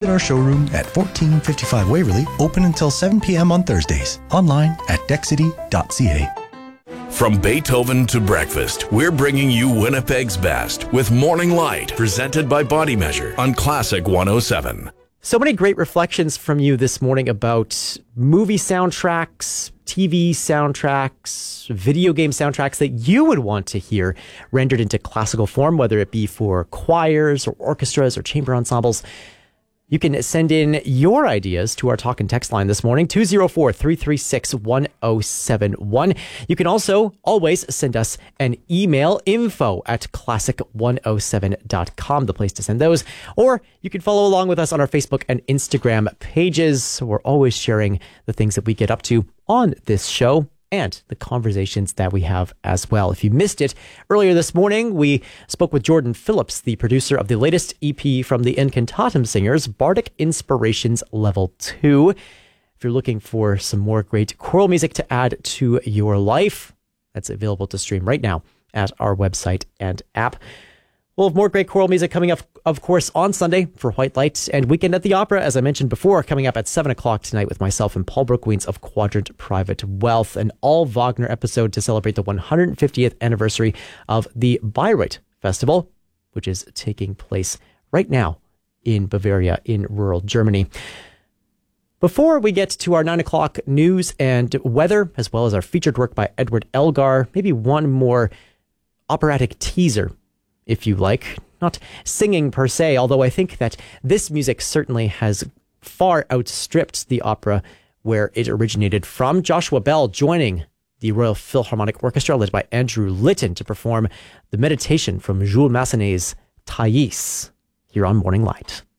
our showroom at 1455 Waverly, open until 7 p.m. on Thursdays. Online at dexcity.ca. From Beethoven to breakfast, we're bringing you Winnipeg's best with Morning Light, presented by Body Measure on Classic 107. So many great reflections from you this morning about movie soundtracks, TV soundtracks, video game soundtracks that you would want to hear rendered into classical form, whether it be for choirs or orchestras or chamber ensembles. You can send in your ideas to our talk and text line this morning, 204-336-1071. You can also always send us an email, info@classic107.com, the place to send those. Or you can follow along with us on our Facebook and Instagram pages. We're always sharing the things that we get up to on this show and the conversations that we have as well. If you missed it, earlier this morning, we spoke with Jordan Phillips, the producer of the latest EP from the Incantatum Singers, Bardic Inspirations Level 2. If you're looking for some more great choral music to add to your life, that's available to stream right now at our website and app. We'll have more great choral music coming up, of course, on Sunday for White Light and Weekend at the Opera, as I mentioned before, coming up at 7 o'clock tonight with myself and Paul Brookweens of Quadrant Private Wealth, an all-Wagner episode to celebrate the 150th anniversary of the Bayreuth Festival, which is taking place right now in Bavaria in rural Germany. Before we get to our 9 o'clock news and weather, as well as our featured work by Edward Elgar, maybe one more operatic teaser, if you like. Not singing per se, although I think that this music certainly has far outstripped the opera where it originated from. Joshua Bell joining the Royal Philharmonic Orchestra, led by Andrew Litton, to perform the meditation from Jules Massenet's Thais here on Morning Light.